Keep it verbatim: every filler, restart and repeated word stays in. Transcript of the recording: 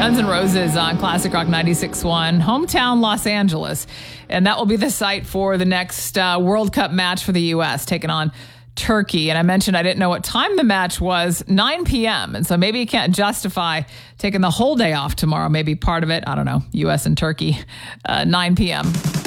Guns N' Roses on Classic Rock ninety-six point one, hometown Los Angeles. And that will be the site for the next uh, World Cup match for the U S, taking on Turkey. And I mentioned I didn't know what time the match was, nine p.m. And so maybe you can't justify taking the whole day off tomorrow. Maybe part of it, I don't know, U S and Turkey, uh, nine p.m.